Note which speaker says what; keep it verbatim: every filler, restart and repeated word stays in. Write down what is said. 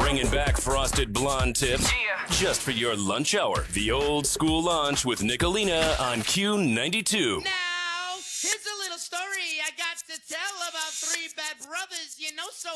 Speaker 1: Bringing back frosted blonde tips just for your lunch hour. The old school lunch with Nicolina on Q ninety-two.
Speaker 2: Now, here's a little story I got to tell about three bad brothers, you know so